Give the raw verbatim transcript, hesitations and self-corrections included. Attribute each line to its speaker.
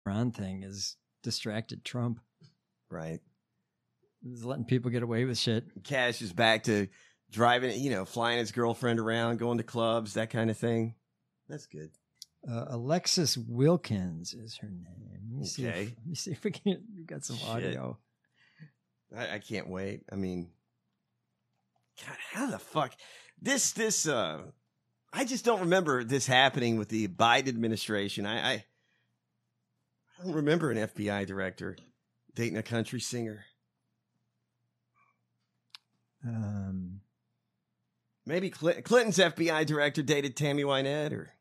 Speaker 1: Iran thing has distracted Trump.
Speaker 2: Right.
Speaker 1: He's letting people get away with shit.
Speaker 2: Cash is back to driving, you know, flying his girlfriend around, going to clubs, that kind of thing. That's good.
Speaker 1: Uh, Alexis Wilkins is her name. Let me see
Speaker 2: Okay.
Speaker 1: if, let me see if we can. We've got some
Speaker 2: Shit.
Speaker 1: audio.
Speaker 2: I, I can't wait. I mean, God, how the fuck this this uh I just don't remember this happening with the Biden administration. I I, I don't remember an F B I director dating a country singer.
Speaker 1: Um,
Speaker 2: Maybe Cl- Clinton's F B I director dated Tammy Wynette, or